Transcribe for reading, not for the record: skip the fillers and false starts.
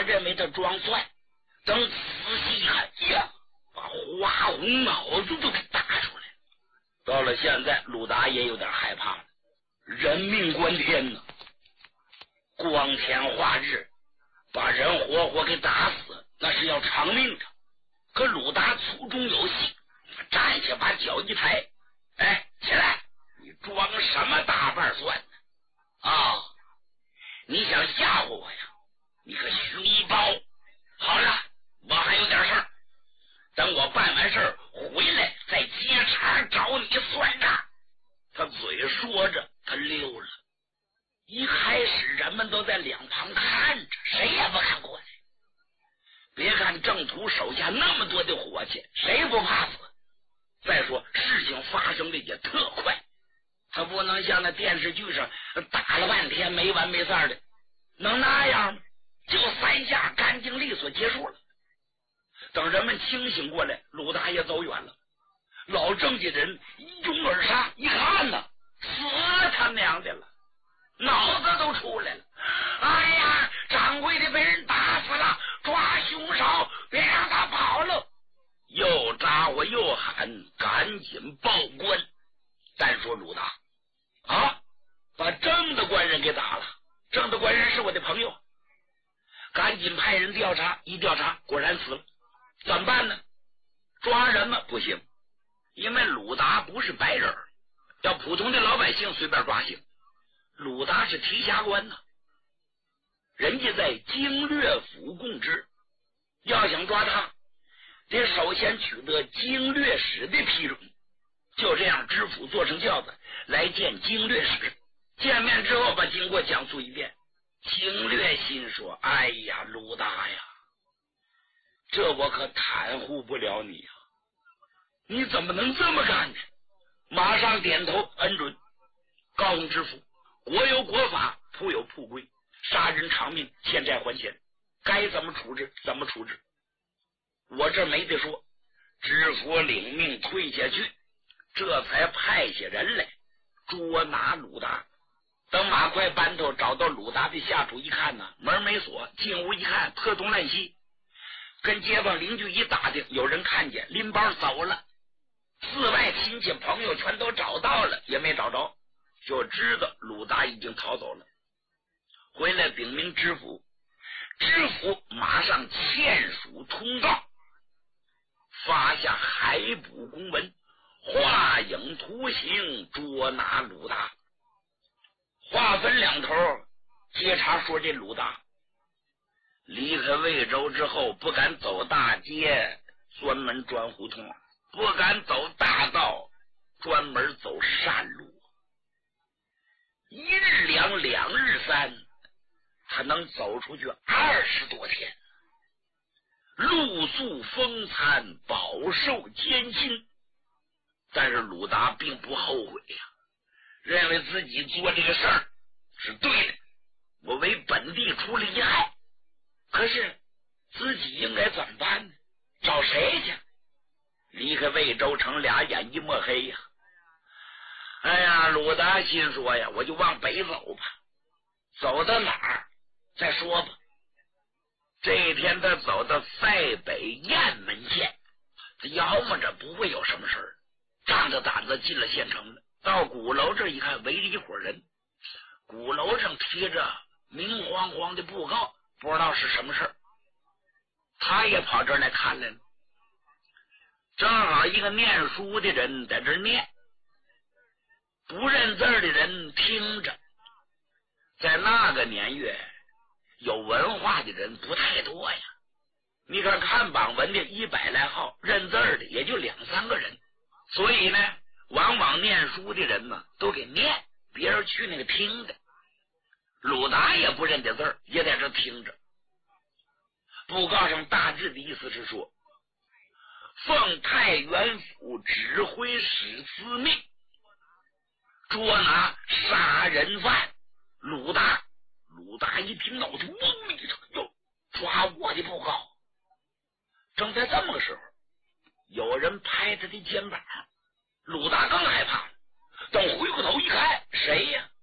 认为他装蒜，等仔细一看，呀，把花红脑子都给打出来。到了现在，鲁达也有点害怕了，人命关天呢，光天化日把人活活给打死，那是要偿命的。可鲁达粗中有细，站起把脚一抬，哎，起来，你装什么大瓣蒜呢？啊，你想吓唬我呀？你个虚一包！好了，我还有点事儿，等我办完事儿回来再接茬找你算账。他嘴说着，他溜了。一开始人们都在两旁看着，谁也不敢过来。别看郑屠手下那么多的伙计，谁不怕死？再说事情发生的也特快，他不能像那电视剧上打了半天没完没散的，能那样吗？就3下干净利索结束了。等人们清醒过来，鲁达也走远了。老郑家人一拥而上，一看呢，死他娘的了，脑子都出来了。哎呀，掌柜的被人打死了，抓凶手，别让他跑了！又咋呼又喊，赶紧报官。单说鲁达啊，把郑的官人给打了。郑的官人是我的朋友，赶紧派人调查。一调查，果然死了。怎么办呢？抓人吗？不行，因为鲁达不是白人，要普通的老百姓随便抓行。鲁达是提辖官呢，人家在经略府供职，要想抓他，得首先取得经略使的批准。就这样，知府坐上轿子来见经略使。见面之后，把经过讲述一遍。经略心说：哎呀，鲁达呀，这我可袒护不了你呀！你怎么能这么干呢？马上点头恩准，告诉知府，国有国法，铺有铺规，杀人偿命，欠债还钱，该怎么处置怎么处置。我这没得说。知府领命退下去，这才派下人来捉拿鲁达。等马快班头找到鲁达的下属一看呢，门没锁，进屋一看特东烂西，跟街坊邻居一打听，有人看见拎包走了。4外亲戚朋友全都找到了，也没找着，就知道鲁达已经逃走了。回来禀明知府，知府马上签署通告，发下海捕公文，画影图形，捉拿鲁达。话分两头，接茬说这鲁达离开魏州之后，不敢走大街，专门钻胡同，不敢走大道，专门走山路。1日2，2日3，他能走出去20多天，露宿风餐，饱受艰辛。但是鲁达并不后悔呀，认为自己做这个事儿是对的，我为本地出了一害。可是自己应该怎么办呢？找谁去？离开魏州城，2眼一抹黑呀。哎呀，鲁达心说呀，我就往北走吧，走到哪儿再说吧。这一天他走到塞北雁门县，他摇摸着不会有什么事儿，仗着胆子进了县城了。到鼓楼这一看，围着一伙人，鼓楼上贴着明晃晃的布告，不知道是什么事儿。他也跑这儿来看来了，正好一个念书的人在这儿念，不认字的人听着。在那个年月，有文化的人不太多呀。你看看榜文的100来号，认字的也就2、3个人，所以呢，往往念书的人呢都给念，别人去那个听的。鲁达也不认得字儿，也在这听着。布告上大致的意思是说，奉太原府指挥使司命，捉拿杀人犯鲁达。鲁达一听，脑袋嗡一声，哟，抓我的布告！正在这么个时候，有人拍他的肩膀，鲁达更害怕了。等回过头一看，谁呀？